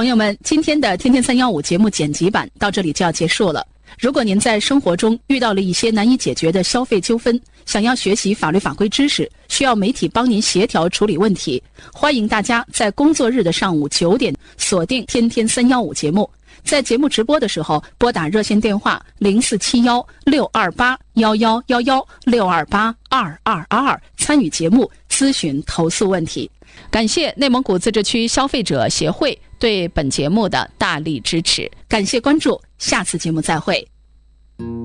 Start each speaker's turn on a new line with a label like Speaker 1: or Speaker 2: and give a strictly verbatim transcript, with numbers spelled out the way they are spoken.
Speaker 1: 朋友们，今天的天天三一五节目剪辑版到这里就要结束了。如果您在生活中遇到了一些难以解决的消费纠纷，想要学习法律法规知识，需要媒体帮您协调处理问题，欢迎大家在工作日的上午九点锁定天天三一五节目。在节目直播的时候，拨打热线电话零四七幺六二八幺幺幺幺六二八二二二二参与节目咨询投诉问题。感谢内蒙古自治区消费者协会对本节目的大力支持，感谢关注，下次节目再会。